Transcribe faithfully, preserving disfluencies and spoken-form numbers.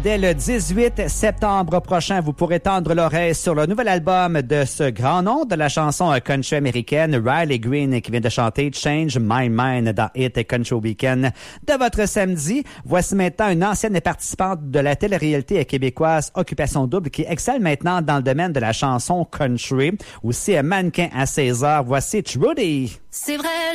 Dès le dix-huit septembre prochain, vous pourrez tendre l'oreille sur le nouvel album de ce grand nom de la chanson country américaine, Riley Green, qui vient de chanter Change My Mind dans Hit Country Weekend de votre samedi. Voici maintenant une ancienne participante de la télé-réalité québécoise Occupation Double qui excelle maintenant dans le domaine de la chanson country. Aussi mannequin à seize heures. Voici Trudy. C'est vrai.